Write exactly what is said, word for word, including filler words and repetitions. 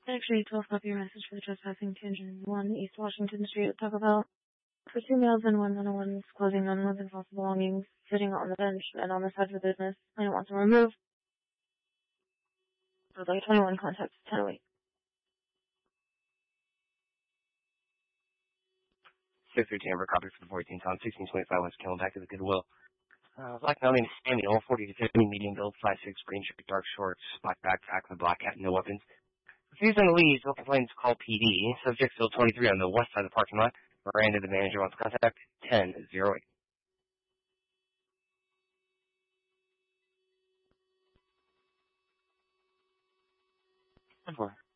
Actually, twelve copy your message for the trespassing to one East Washington Street, Taco Bell. For two meals and one one-on-ones, clothing on with and false belongings, sitting on the bench and on the side of the business. I don't want to remove. So like twenty-one contacts, ten a week. six three Amber, copy for the fourteen Tom, sixteen twenty-five West Killen, back to the Goodwill. Uh, black male named Samuel, forty to fifty, medium build, five six, green shirt, dark shorts, black backpack with a black hat, no weapons. Refusing to leave, no complaints, call P D. Subject still twenty-three on the west side of the parking lot. Miranda, the manager, wants contact ten oh eight. ten four.